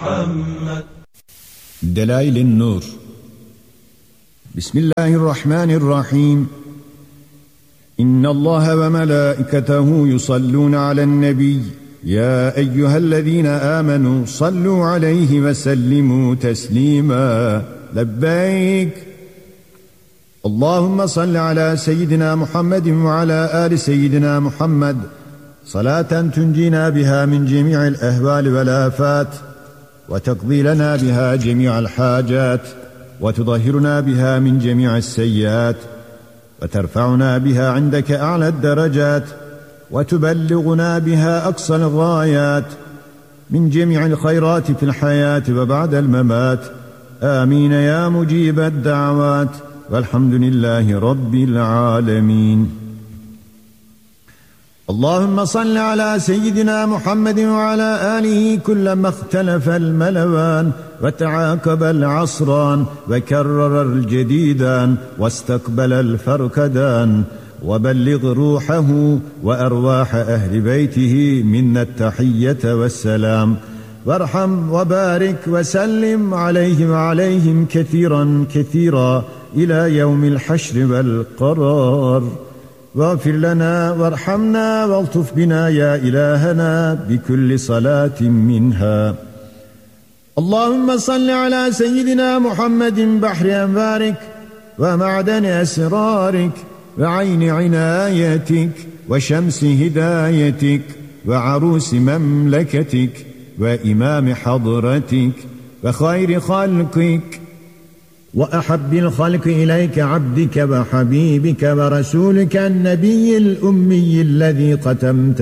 محمد. دلائل النور. بسم الله الرحمن الرحيم. إن الله وملائكته يصلون على النبي يا أيها الذين آمنوا صلوا عليه وسلموا تسليما. لبيك اللهم صل على سيدنا محمد وعلى آل سيدنا محمد صلاة تنجينا بها من جميع الأهوال والآفات وتقضي لنا بها جميع الحاجات وتطهرنا بها من جميع السيئات وترفعنا بها عندك أعلى الدرجات وتبلغنا بها أقصى الغايات من جميع الخيرات في الحياة وبعد الممات. آمين يا مجيب الدعوات، والحمد لله رب العالمين. اللهم صل على سيدنا محمد وعلى آله كلما اختلف الملوان وتعاقب العصران وكرر الجديدان واستقبل الفركدان، وبلغ روحه وأرواح أهل بيته منا التحية والسلام، وارحم وبارك وسلم عليه وعليهم كثيرا كثيرا إلى يوم الحشر والقرار. واغفر لنا وارحمنا والطف بنا يا إلهنا بكل صلاة منها. اللهم صل على سيدنا محمد بحر أنوارك ومعدن أسرارك وعين عنايتك وشمس هدايتك وعروس مملكتك وإمام حضرتك وخير خلقك وأحب الخلق إليك عبدك وحبيبك ورسولك النبي الأمي الذي ختمت